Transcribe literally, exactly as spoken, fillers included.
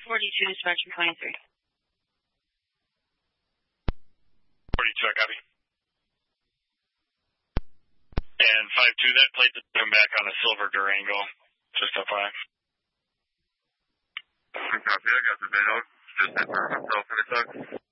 forty-two, dispatcher twenty-three. forty-two, I copy. And five two, that plate just come back on a silver Durango, just up high. I copy, I got the video. Just hit for myself in a sec.